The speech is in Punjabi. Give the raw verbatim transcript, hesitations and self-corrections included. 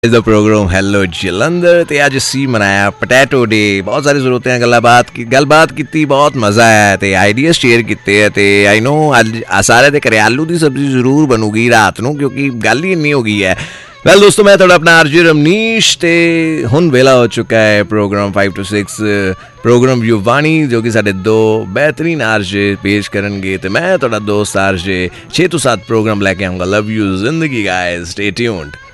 ਦਾ ਪ੍ਰੋਗਰਾਮ ਹੈਲੋ ਜਲੰਧਰ ਤੇ ਅੱਜ ਅਸੀਂ ਮਨਾਇਆ ਪੋਟੈਟੋ ਡੇ। ਬਹੁਤ ਸਾਰੀ ਜ਼ਰੂਰਤਾਂ ਗੱਲਬਾਤ ਕੀ ਗੱਲਬਾਤ ਕੀਤੀ, ਬਹੁਤ ਮਜ਼ਾ ਆਇਆ ਤੇ ਆਈਡੀਆ ਸ਼ੇਅਰ ਕੀਤੇ ਤੇ ਆਈ ਨੋ ਅੱਜ ਸਾਰੇ ਦੇ ਘਰੇ ਆਲੂ ਦੀ ਸਬਜ਼ੀ ਜ਼ਰੂਰ ਬਣੂਗੀ ਰਾਤ ਨੂੰ, ਕਿਉਂਕਿ ਗੱਲ ਹੀ ਇੰਨੀ ਹੋ ਗਈ ਹੈ। ਵੈਲ ਦੋਸਤੋ, ਮੈਂ ਤੁਹਾਡਾ ਆਪਣਾ ਆਰਜੀ ਰਮਨੀਸ਼ ਤੇ ਹੁਣ ਵੇਲਾ ਹੋ ਚੁੱਕਾ ਹੈ programme five two six programme ਯੁਵਾਨੀ, ਜੋ ਕਿ ਸਾਡੇ ਦੋ ਬਿਹਤਰੀਨ ਆਰਜੇ ਪੇਸ਼ ਕਰਨਗੇ ਤੇ ਮੈਂ ਤੁਹਾਡਾ ਦੋਸਤ ਆਰਜੇ ਛੇ ਤੋਂ ਸੱਤ ਪ੍ਰੋਗਰਾਮ ਲੈ ਕੇ ਆਊਂਗਾ। ਲਵ ਯੂ ਜ਼ਿੰਦਗੀ ਗਾਇਜ਼, ਸਟੇ ਟਿਊਨਡ।